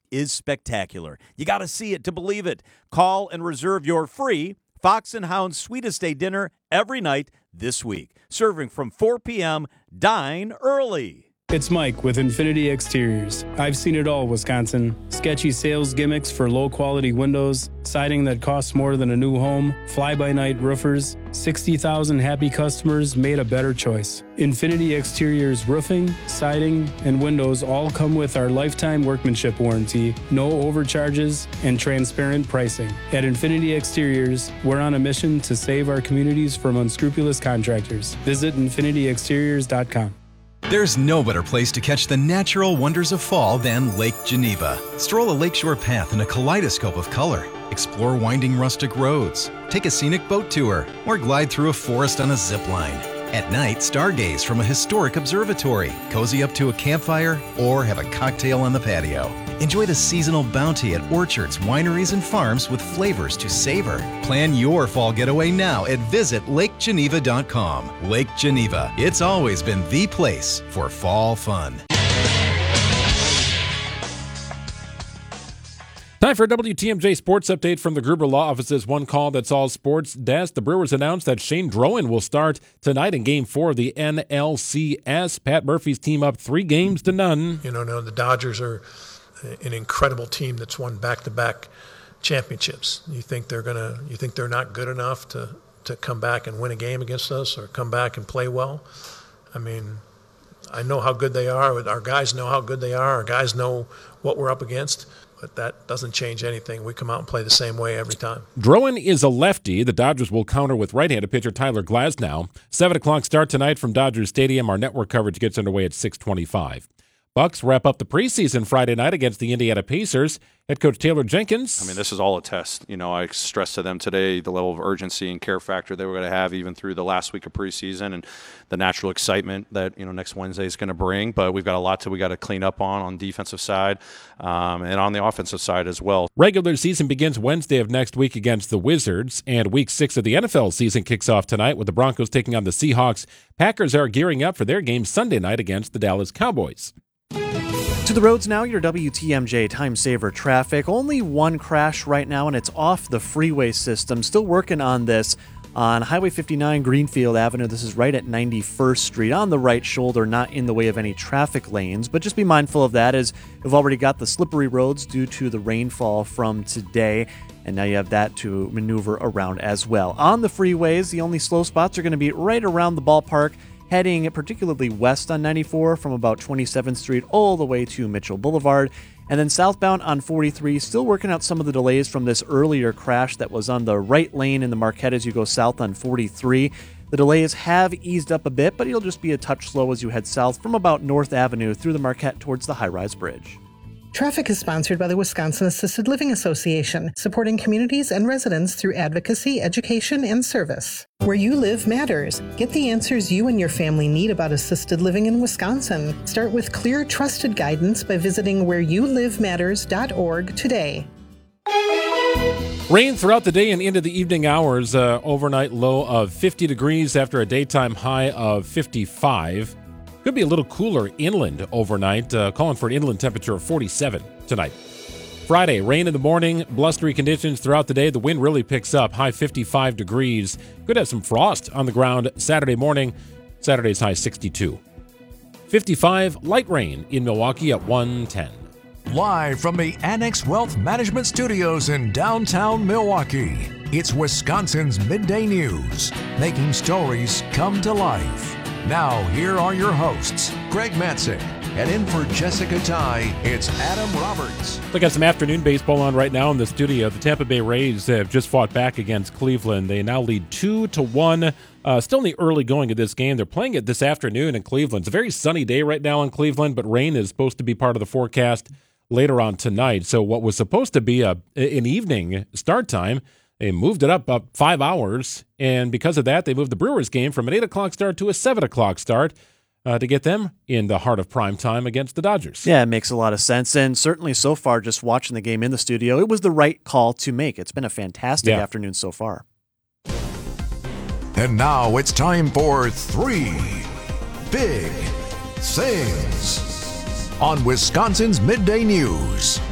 is spectacular. You got to see it to believe it. Call and reserve your free Fox and Hound Sweetest Day dinner every night this week. Serving from 4 p.m. Dine early. It's Mike with Infinity Exteriors. I've seen it all, Wisconsin. Sketchy sales gimmicks for low-quality windows, siding that costs more than a new home, fly-by-night roofers. 60,000 happy customers made a better choice. Infinity Exteriors roofing, siding, and windows all come with our lifetime workmanship warranty, no overcharges, and transparent pricing. At Infinity Exteriors, we're on a mission to save our communities from unscrupulous contractors. Visit infinityexteriors.com. There's no better place to catch the natural wonders of fall than Lake Geneva. Stroll a lakeshore path in a kaleidoscope of color. Explore winding rustic roads. Take a scenic boat tour or glide through a forest on a zip line. At night, stargaze from a historic observatory, cozy up to a campfire, or have a cocktail on the patio. Enjoy the seasonal bounty at orchards, wineries, and farms with flavors to savor. Plan your fall getaway now at visitlakegeneva.com. Lake Geneva, it's always been the place for fall fun. Time for a WTMJ Sports Update from the Gruber Law Office's One Call That's All Sports desk. The Brewers announced that Shane Drowan will start tonight in Game 4 of the NLCS. Pat Murphy's team up 3-0. You know, the Dodgers are an incredible team that's won back-to-back championships. You think they're not good enough to come back and win a game against us or come back and play well? I mean, I know how good they are. Our guys know how good they are. Our guys know what we're up against. But that doesn't change anything. We come out and play the same way every time. Drowan is a lefty. The Dodgers will counter with right-handed pitcher Tyler Glasnow. 7 o'clock start tonight from Dodgers Stadium. Our network coverage gets underway at 6:25. Bucks wrap up the preseason Friday night against the Indiana Pacers. Head coach Taylor Jenkins. I mean, this is all a test. You know, I stressed to them today the level of urgency and care factor they were going to have even through the last week of preseason and the natural excitement that, you know, next Wednesday is going to bring. But we've got a lot we got to clean up on defensive side and on the offensive side as well. Regular season begins Wednesday of next week against the Wizards, and Week 6 of the NFL season kicks off tonight with the Broncos taking on the Seahawks. Packers are gearing up for their game Sunday night against the Dallas Cowboys. To the roads now, your WTMJ Time Saver traffic. Only one crash right now, and it's off the freeway system. Still working on this on Highway 59, Greenfield Avenue. This is right at 91st Street on the right shoulder, not in the way of any traffic lanes. But just be mindful of that, as we've already got the slippery roads due to the rainfall from today. And now you have that to maneuver around as well. On the freeways, the only slow spots are going to be right around the ballpark, heading particularly west on 94 from about 27th Street all the way to Mitchell Boulevard. And then southbound on 43, still working out some of the delays from this earlier crash that was on the right lane in the Marquette as you go south on 43. The delays have eased up a bit, but it'll just be a touch slow as you head south from about North Avenue through the Marquette towards the high-rise bridge. Traffic is sponsored by the Wisconsin Assisted Living Association, supporting communities and residents through advocacy, education, and service. Where you live matters. Get the answers you and your family need about assisted living in Wisconsin. Start with clear, trusted guidance by visiting whereyouLiveMatters.org today. Rain throughout the day and into the evening hours. Overnight low of 50 degrees after a daytime high of 55. Could be a little cooler inland overnight, calling for an inland temperature of 47 tonight. Friday, rain in the morning, blustery conditions throughout the day. The wind really picks up, high 55 degrees. Could have some frost on the ground Saturday morning. Saturday's high 62. 55, light rain in Milwaukee at 110. Live from the Annex Wealth Management Studios in downtown Milwaukee, it's Wisconsin's Midday News, making stories come to life. Now, here are your hosts, Greg Matzek, and in for Jessica Ty, it's Adam Roberts. We got some afternoon baseball on right now in the studio. The Tampa Bay Rays have just fought back against Cleveland. They now lead 2-1. Still in the early going of this game. They're playing it this afternoon in Cleveland. It's a very sunny day right now in Cleveland, but rain is supposed to be part of the forecast later on tonight. So what was supposed to be an evening start time, they moved it up 5 hours, and because of that, they moved the Brewers game from an 8 o'clock start to a 7 o'clock start to get them in the heart of prime time against the Dodgers. Yeah, it makes a lot of sense, and certainly so far, just watching the game in the studio, it was the right call to make. It's been a fantastic afternoon so far. And now it's time for 3 Big Things on Wisconsin's Midday News.